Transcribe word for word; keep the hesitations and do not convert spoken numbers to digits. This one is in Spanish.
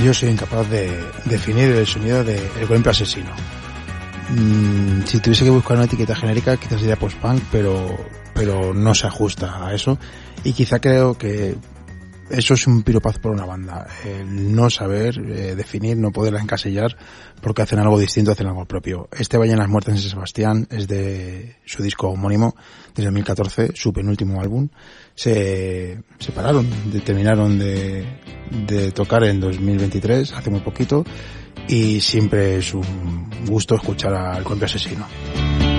Yo soy incapaz de definir el sonido de El Golpe Asesino. Mm, si tuviese que buscar una etiqueta genérica, quizás sería post-punk, pero, pero no se ajusta a eso. Y quizá creo que eso es un piropazo por una banda. El no saber eh, definir, no poderla encasillar, porque hacen algo distinto, hacen algo propio. Este Vayan las Muertes en San Sebastián es de su disco homónimo, desde dos mil catorce, su penúltimo álbum. Se separaron, de, terminaron de, de tocar en dos mil veintitrés, hace muy poquito, y siempre es un gusto escuchar al Golpe Asesino.